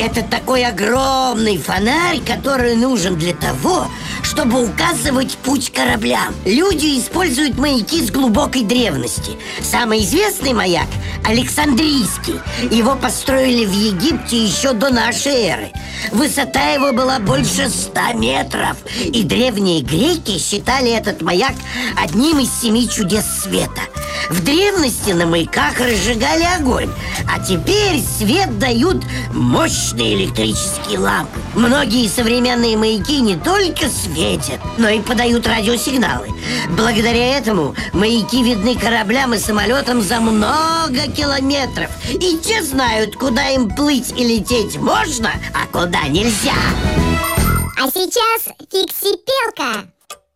Это такой огромный фонарь, который нужен для того, чтобы указывать путь кораблям. Люди используют маяки с глубокой древности. Самый известный маяк – Александрийский. Его построили в Египте еще до нашей эры. Высота его была больше 100 метров. И древние греки считали этот маяк одним из 7 чудес света. В древности на маяках разжигали огонь, а теперь свет дают мощные электрические лампы. Многие современные маяки не только светят, но и подают радиосигналы. Благодаря этому маяки видны кораблям и самолетам за много километров. И те знают, куда им плыть и лететь можно, а куда нельзя. А сейчас фиксипелка.